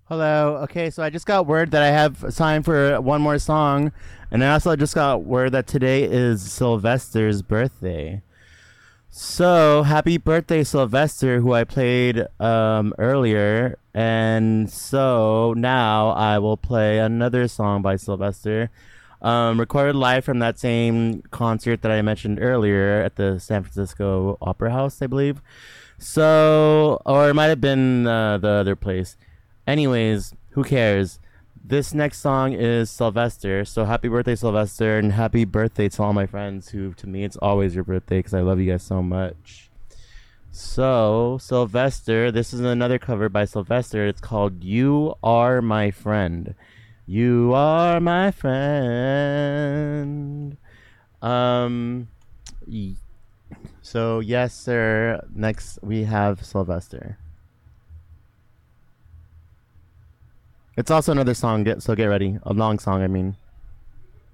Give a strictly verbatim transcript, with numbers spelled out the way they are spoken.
Hello. Okay, so I just got word that I have time for one more song, and I also just got word that today is Sylvester's birthday. So happy birthday, Sylvester, who I played um, earlier. And so now I will play another song by Sylvester, um, recorded live from that same concert that I mentioned earlier at the San Francisco Opera House, I believe. So, or it might have been uh, the other place. Anyways, who cares? This next song is Sylvester. So happy birthday, Sylvester, and happy birthday to all my friends who, to me, it's always your birthday because I love you guys so much. So, Sylvester, this is another cover by Sylvester. It's called You Are My Friend. You are my friend. Um, y- so, yes, sir. Next, we have Sylvester. It's also another song, get, so get ready. A long song, I mean.